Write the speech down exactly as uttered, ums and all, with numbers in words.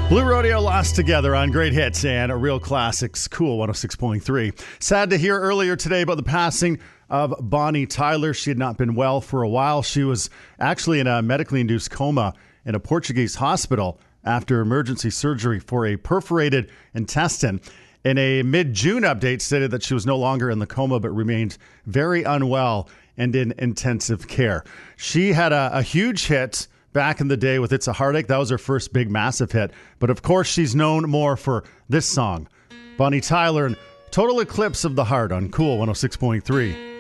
Blue Rodeo Lost Together on Great Hits and Real Classics, Cool one oh six point three. Sad to hear earlier today about the passing of Bonnie Tyler. She had not been well for a while. She was actually in a medically induced coma in a Portuguese hospital after emergency surgery for a perforated intestine. In a mid-June update, stated that she was no longer in the coma but remained very unwell and in intensive care. She had a, a huge hit back in the day with It's a Heartache. That was her first big massive hit. But of course, she's known more for this song. Bonnie Tyler and Total Eclipse of the Heart on Cool one oh six point three.